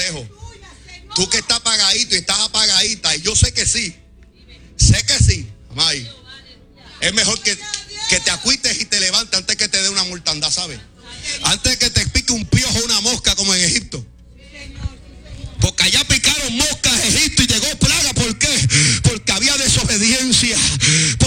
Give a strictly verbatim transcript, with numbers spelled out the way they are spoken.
consejo. Tú que estás apagadito y estás apagadita, y yo sé que sí, sé que sí, Amay. Es mejor que, que te acuestes y te levantes antes que te dé una mortandad, ¿sabes? Antes que te pique un piojo o una mosca como en Egipto. Porque allá picaron moscas en Egipto y llegó plaga. ¿Por qué? Porque había desobediencia.